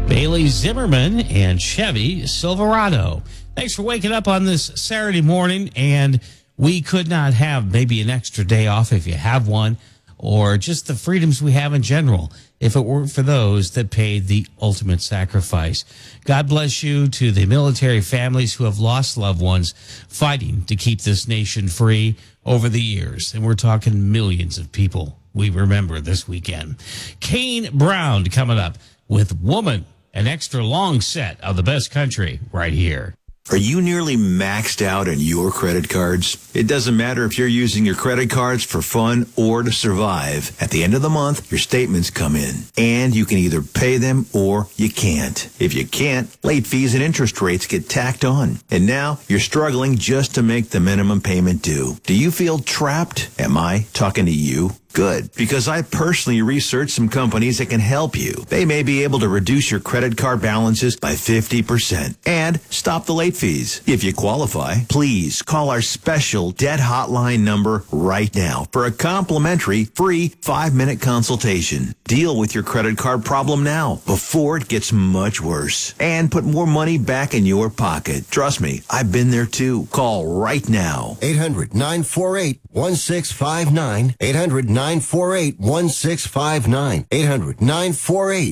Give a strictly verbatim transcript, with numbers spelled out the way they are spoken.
Bailey Zimmerman and Chevy Silverado. Thanks for waking up on this Saturday morning, and we could not have maybe an extra day off if you have one, or just the freedoms we have in general if it weren't for those that paid the ultimate sacrifice. God bless you to the military families who have lost loved ones fighting to keep this nation free over the years. And we're talking millions of people we remember this weekend. Kane Brown coming up with Woman, an extra long set of the best country right here. Are you nearly maxed out on your credit cards? It doesn't matter if you're using your credit cards for fun or to survive. At the end of the month, your statements come in, and you can either pay them or you can't. If you can't, late fees and interest rates get tacked on. And now you're struggling just to make the minimum payment due. Do you feel trapped? Am I talking to you? Good, because I personally researched some companies that can help you. They may be able to reduce your credit card balances by fifty percent and stop the late fees. If you qualify, please call our special debt hotline number right now for a complimentary free five-minute consultation. Deal with your credit card problem now before it gets much worse and put more money back in your pocket. Trust me, I've been there too. Call right now. eight hundred, nine four eight, one six five nine. eight hundred, nine four eight, one six five nine. eight hundred, nine four eight,